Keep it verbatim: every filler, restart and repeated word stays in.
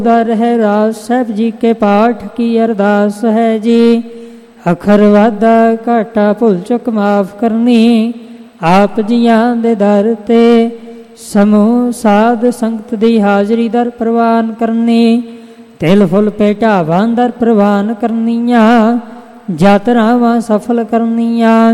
ਦਰ ਹੈ ਰਾਜ ਸਾਹਿਬ ਜੀ ਕੇ ਪਾਠ ਕੀ ਅਰਦਾਸ ਹੈ ਜੀ। ਅਖਰ ਵਾਧਾ ਘਾਟਾ ਭੁੱਲ ਚੁੱਕ ਮਾਫ ਕਰਨੀ, ਆਪ ਜੀਆਂ ਦੇ ਦਰ ਤੇ ਸਮੂਹ ਸਾਧ ਸੰਗਤ ਦੀ ਹਾਜ਼ਰੀ ਦਰ ਪ੍ਰਵਾਨ ਕਰਨੀ। ਤਿਲ ਫੁੱਲ ਭੇਟਾਵਾਂ ਦਰ ਪ੍ਰਵਾਨ ਕਰਨੀਆਂ, ਯਾਤਰਾਵਾਂ ਸਫਲ ਕਰਨੀਆਂ।